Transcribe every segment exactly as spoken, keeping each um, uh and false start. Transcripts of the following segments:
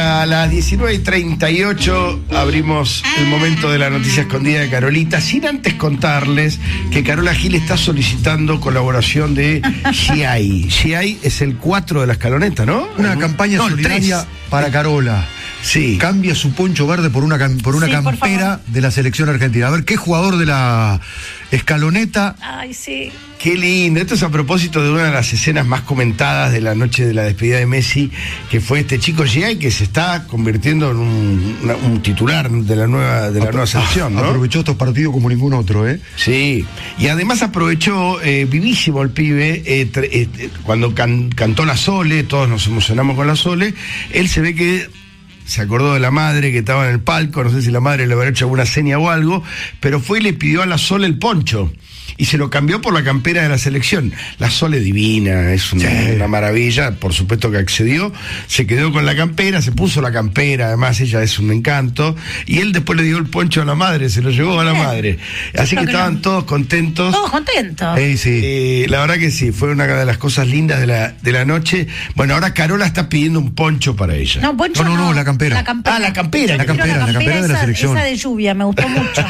A las diecinueve y treinta y ocho abrimos el momento de la noticia escondida de Carolita, sin antes contarles que Carola Gil está solicitando colaboración de G I. G I es el cuatro de la escaloneta, ¿no? Una campaña no, solidaria para Carola. Sí. Cambia su poncho verde por una, por una sí, campera por de la selección argentina. A ver, ¿qué jugador de la escaloneta? Ay, sí. Qué lindo. Esto es a propósito de una de las escenas más comentadas de la noche de la despedida de Messi, que fue este chico G I que se está convirtiendo en un, una, un titular de la nueva, de la nueva selección, ¿no? Aprovechó estos partidos como ningún otro, ¿eh? Sí. Y además aprovechó, eh, vivísimo el pibe, eh, eh, cuando can, cantó la Sole, todos nos emocionamos con la Sole, él se ve que se acordó de la madre que estaba en el palco, no sé si la madre le habrá hecho alguna seña o algo, pero fue y le pidió a la Sole el poncho. Y se lo cambió por la campera de la selección. La Sole divina, es una, sí. una maravilla, por supuesto que accedió, se quedó con la campera, se puso la campera, además ella es un encanto, y él después le dio el poncho a la madre, se lo llevó a la madre. Así que estaban todos contentos. Todos contentos. Eh, sí. eh, la verdad que sí, fue una de las cosas lindas de la, de la noche. Bueno, ahora Carola está pidiendo un poncho para ella. No, poncho no, no, no, la campera. La campera. Ah, la campera. La campera, la campera de la esa, selección. Esa de lluvia, me gustó mucho.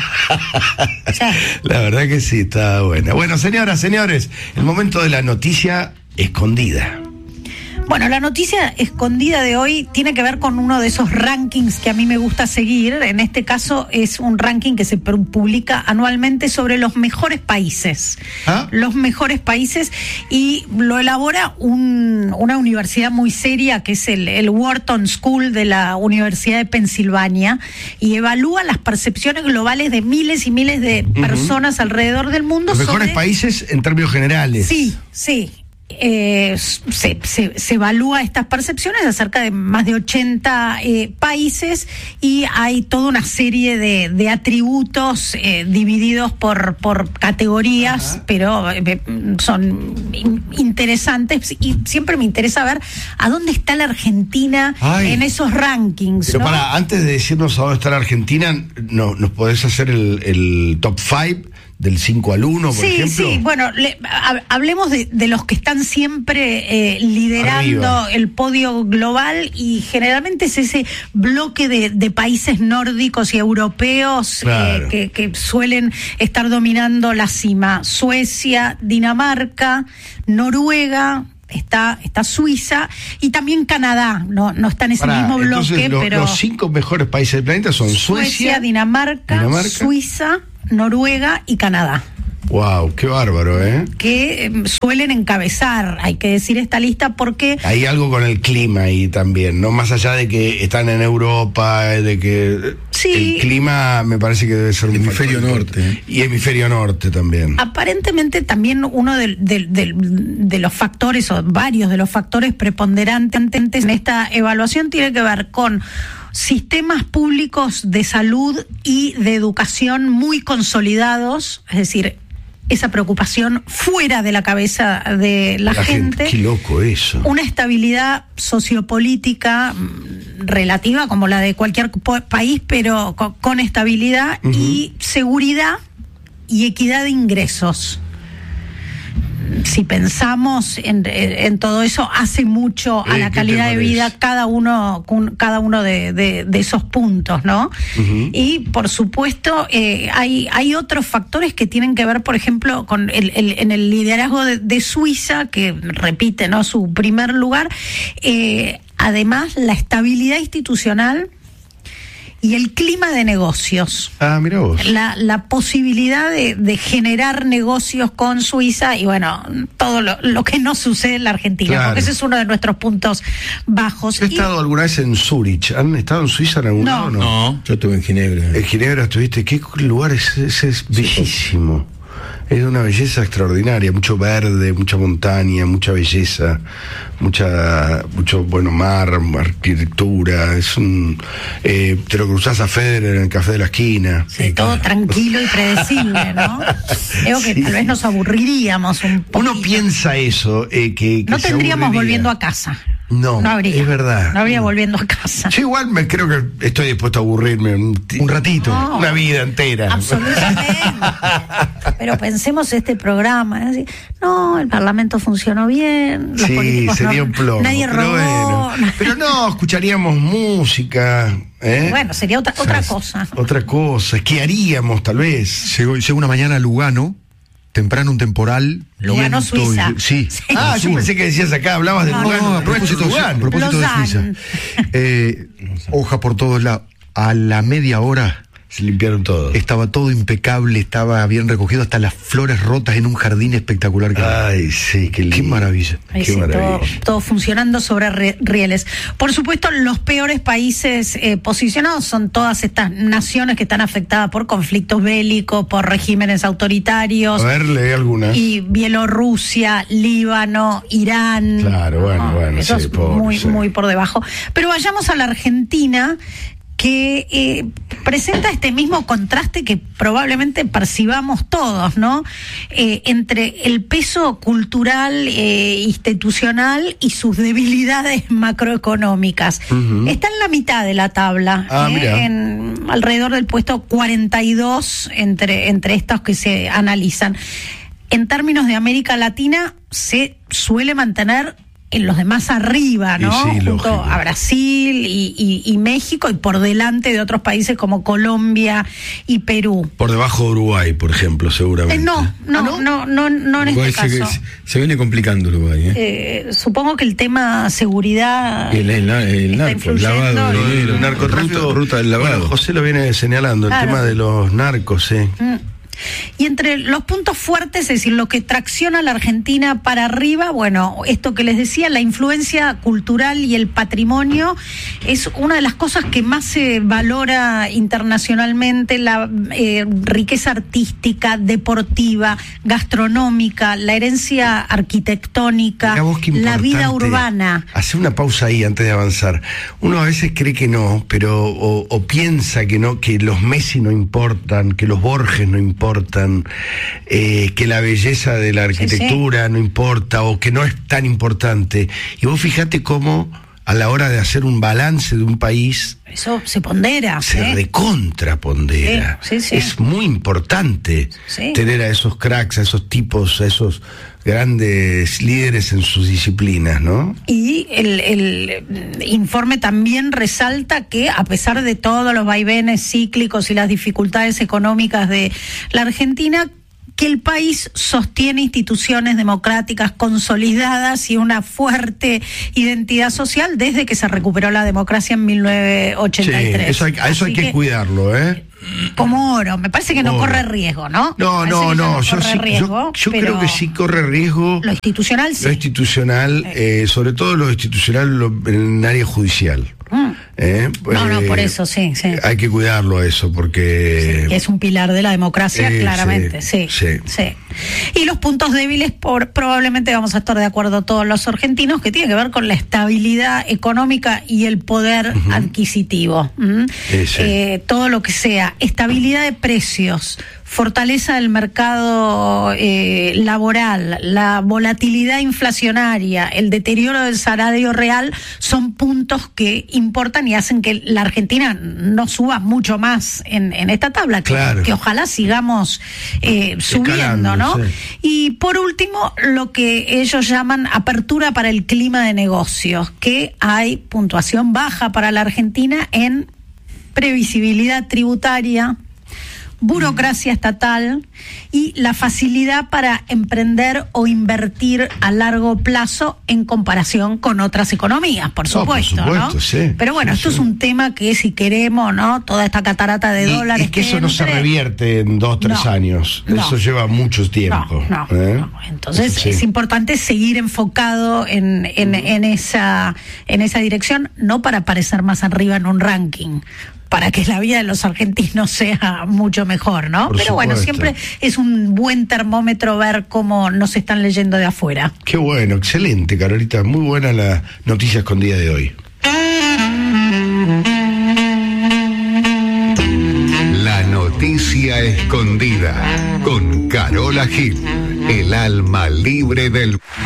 Sí. La verdad que sí, está buena. Bueno, señoras, señores, el momento de la noticia escondida. Bueno, la noticia escondida de hoy tiene que ver con uno de esos rankings que a mí me gusta seguir. En este caso es un ranking que se publica anualmente sobre los mejores países. ¿Ah? Los mejores países, y lo elabora un, una universidad muy seria que es el, el Wharton School de la Universidad de Pensilvania, y evalúa las percepciones globales de miles y miles de uh-huh. personas alrededor del mundo. Los mejores sobre... países en términos generales. Sí, sí. Eh, se, se, se evalúa estas percepciones acerca de más de ochenta eh, países, y hay toda una serie de, de atributos eh, divididos por, por categorías. Ajá. Pero eh, son in, interesantes, y siempre me interesa ver a dónde está la Argentina. Ay. En esos rankings. Pero ¿no? para, antes de decirnos a dónde está la Argentina, no, ¿nos podés hacer el, el top cinco? Del cinco al uno, por sí, ejemplo. Sí, bueno, le, ha, hablemos de, de los que están siempre eh, liderando arriba el podio global, y generalmente es ese bloque de, de países nórdicos y europeos. Claro. eh, que, que suelen estar dominando la cima. Suecia, Dinamarca, Noruega, está, está Suiza, y también Canadá, no, no está en ese Pará, mismo bloque, lo, pero los cinco mejores países del planeta son Suecia, Suecia Dinamarca, Dinamarca, Suiza, Noruega y Canadá. Wow, qué bárbaro, ¿eh? Que eh, suelen encabezar, hay que decir, esta lista, porque hay algo con el clima ahí también, ¿no? Más allá de que están en Europa, de que sí, el clima me parece que debe ser un hemisferio norte. Y hemisferio norte también. Aparentemente también uno de, de, de, de los factores, o varios de los factores preponderantes en esta evaluación, tiene que ver con sistemas públicos de salud y de educación muy consolidados, es decir, esa preocupación fuera de la cabeza de la, la gente. gente. Qué loco eso. Una estabilidad sociopolítica relativa como la de cualquier país, pero con, con estabilidad, uh-huh. y seguridad y equidad de ingresos. Si pensamos en, en todo eso, hace mucho a eh, la calidad de vida cada uno, cada uno de, de, de esos puntos, ¿no? Uh-huh. Y por supuesto eh, hay, hay otros factores que tienen que ver, por ejemplo, con el, el, en el liderazgo de, de Suiza, que repite, ¿no?, su primer lugar. Eh, además, la estabilidad institucional y el clima de negocios. Ah, mira vos. La, la posibilidad de, de generar negocios con Suiza, y bueno, todo lo, lo que no sucede en la Argentina, claro, porque ese es uno de nuestros puntos bajos. ¿He y... estado alguna vez en Zúrich? ¿Han estado en Suiza en algún no. lado? No, no, yo estuve en Ginebra. En Ginebra estuviste. ¿Qué lugar es ese? Es bellísimo. Sí. Es de una belleza extraordinaria, mucho verde, mucha montaña, mucha belleza, mucha, mucho, bueno, mar, arquitectura. Es un, eh, te lo cruzás a Federer en el café de la esquina. Sí, sí, todo tranquilo y predecible, ¿no? Creo que sí, tal vez nos aburriríamos un poco. Uno piensa eso, eh, que, que no se tendríamos aburriría. Volviendo a casa. No, no habría. Es verdad. No habría volviendo a casa. Yo igual me creo que estoy dispuesto a aburrirme un, un ratito. No. Una vida entera. Absolutamente. Pero pensemos este programa. ¿eh? No, el Parlamento funcionó bien. Los Sí, políticos sería no, un plomo. Nadie pero robó. bueno. Pero no, escucharíamos música. ¿eh? Bueno, sería otra, otra cosa. Otra cosa. ¿Qué haríamos, tal vez? Llegó, llegó una mañana a Lugano, temprano un temporal. Lugano, viento y- Suiza. Sí. Sí. Ah, al yo sur. pensé que decías acá, hablabas de No, Lugano. No, a nuestro propósito, de- Lugano. a propósito de Lausanne. Suiza. Eh, hoja por todos lados. A la media hora Se limpiaron todo. estaba todo impecable, estaba bien recogido, hasta las flores rotas en un jardín espectacular. Que había. Ay, sí, qué lindo. Qué maravilla. Ahí Qué sí, todo, maravilla. todo funcionando sobre re- rieles. Por supuesto, los peores países eh, posicionados son todas estas naciones que están afectadas por conflictos bélicos, por regímenes autoritarios. A ver, leí algunas. Y Bielorrusia, Líbano, Irán. Claro, bueno, bueno, Eso sí, es pobre, muy, sí. muy por debajo. Pero vayamos a la Argentina, que eh, presenta este mismo contraste que probablemente percibamos todos, ¿no? Eh, entre el peso cultural, eh, institucional y sus debilidades macroeconómicas. Ujú. Está en la mitad de la tabla, Ah, ¿eh? mirá. en alrededor del puesto cuarenta y dos entre, entre estos que se analizan. En términos de América Latina, se suele mantener en los demás arriba, ¿no? Y sí, Junto lógico. a Brasil y, y- y México, y por delante de otros países como Colombia y Perú. Por debajo de Uruguay, por ejemplo, seguramente. Eh, no, no, no, no, no, no en Uruguay este se, caso. se- se viene complicando Uruguay, ¿eh? Eh, supongo que el tema seguridad el, el, el está narco, el influyendo lavado de y- dinero, El narcotráfico. ruta, ruta del lavado. Bueno, José lo viene señalando, el Claro. tema de los narcos, sí. Mm. Y entre los puntos fuertes, es decir, lo que tracciona a la Argentina para arriba, bueno, esto que les decía, la influencia cultural y el patrimonio es una de las cosas que más se valora internacionalmente, la eh, riqueza artística, deportiva, gastronómica, la herencia arquitectónica, Mirá vos qué la vida importante. urbana. Hacer una pausa ahí antes de avanzar. Uno a veces cree que no, pero o, o piensa que no, que los Messi no importan, que los Borges no importan, eh, que la belleza de la arquitectura no importa o que no es tan importante. Y vos fíjate cómo a la hora de hacer un balance de un país Eso se pondera. se ¿eh? recontrapondera. Sí, sí, sí. Es muy importante Sí. tener a esos cracks, a esos tipos, a esos grandes líderes en sus disciplinas, ¿no? Y el, el informe también resalta que, a pesar de todos los vaivenes cíclicos y las dificultades económicas de la Argentina, que el país sostiene instituciones democráticas consolidadas y una fuerte identidad social desde que se recuperó la democracia en mil novecientos ochenta y tres. Sí, eso hay, a eso hay Así que, cuidarlo, ¿eh? Como oro, me parece que no Oro. corre riesgo, ¿no? No, Me parece no, que no, yo, corre sí, yo, riesgo, yo pero creo que sí corre riesgo Lo institucional sí. lo institucional, eh, sobre todo lo institucional lo- en el área judicial. Mm. ¿eh? No, no, Eh, por eso sí, sí. Hay que cuidarlo eso, porque... Que es un pilar de la democracia, Eh, claramente, sí, sí, sí. sí. Y los puntos débiles, por, probablemente vamos a estar de acuerdo todos los argentinos, que tiene que ver con la estabilidad económica y el poder adquisitivo. ¿m? Sí, sí. Eh, todo lo que sea estabilidad de precios, fortaleza del mercado eh, laboral, la volatilidad inflacionaria, el deterioro del salario real, son puntos que importan y hacen que la Argentina no suba mucho más en, en esta tabla, que, Claro. que ojalá sigamos eh, subiendo, Escalando, ¿no? sí. Y por último, lo que ellos llaman apertura para el clima de negocios, que hay puntuación baja para la Argentina en previsibilidad tributaria, burocracia estatal y la facilidad para emprender o invertir a largo plazo en comparación con otras economías, por No, por supuesto, supuesto, ¿no? sí. Pero bueno, Sí, esto sí. es un tema que si queremos, ¿no? Toda esta catarata de Y- dólares y que eso no se entre- revierte en dos, tres No, años. no. Eso lleva mucho tiempo. No, no, ¿eh? no. Entonces Sí. es importante seguir enfocado en, en, en esa en esa dirección, no para aparecer más arriba en un ranking, para que la vida de los argentinos sea mucho mejor, ¿no? Por Pero bueno, supuesto. siempre es un buen termómetro ver cómo nos están leyendo de afuera. Qué bueno, excelente, Carolita. Muy buena la noticia escondida de hoy. La noticia escondida con Carola Gil, el alma libre del...